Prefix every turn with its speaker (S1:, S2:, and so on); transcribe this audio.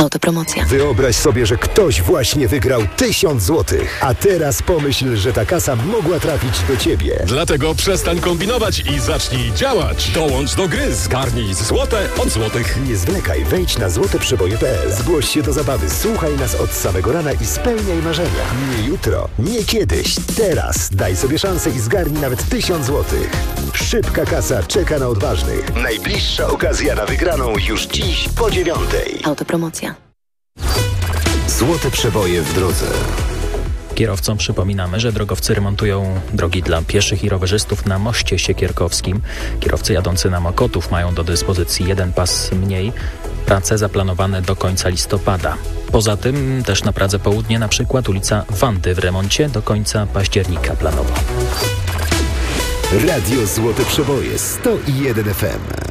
S1: Autopromocja.
S2: Wyobraź sobie, że ktoś właśnie wygrał 1000 złotych. A teraz pomyśl, że ta kasa mogła trafić do Ciebie.
S3: Dlatego przestań kombinować i zacznij działać. Dołącz do gry, zgarnij złote od złotych.
S2: Nie zwlekaj, wejdź na złoteprzeboje.pl. Zgłoś się do zabawy, słuchaj nas od samego rana i spełniaj marzenia. Nie jutro, nie kiedyś, teraz. Daj sobie szansę i zgarnij nawet 1000 złotych. Szybka kasa czeka na odważnych. Najbliższa okazja na wygraną już dziś po 9:00.
S1: Autopromocja.
S2: Złote przeboje w drodze.
S4: Kierowcom przypominamy, że drogowcy remontują drogi dla pieszych i rowerzystów na moście siekierkowskim. Kierowcy jadący na Mokotów mają do dyspozycji jeden pas mniej. Prace zaplanowane do końca listopada. Poza tym też na Pradze Południe na przykład ulica Wandy w remoncie do końca października planowo.
S2: Radio Złote Przeboje 101 FM.